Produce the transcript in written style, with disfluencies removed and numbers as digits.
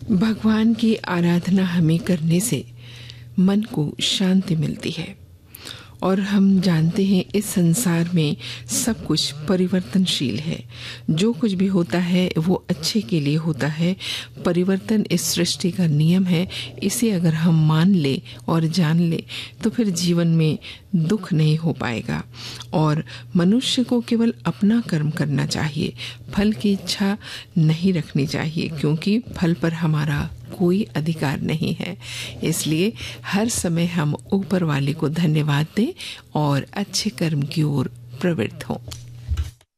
भगवान की आराधना हमें करने से मन को शांति मिलती है और हम जानते हैं इस संसार में सब कुछ परिवर्तनशील है। जो कुछ भी होता है वो अच्छे के लिए होता है। परिवर्तन इस सृष्टि का नियम है। इसे अगर हम मान ले और जान ले तो फिर जीवन में दुख नहीं हो पाएगा और मनुष्य को केवल अपना कर्म करना चाहिए। फल की इच्छा नहीं रखनी चाहिए क्योंकि फल पर हमारा कोई अधिकार नहीं है। इसलिए हर समय हम ऊपर वाले को धन्यवाद दें और अच्छे कर्म की ओर प्रवृत्त हों।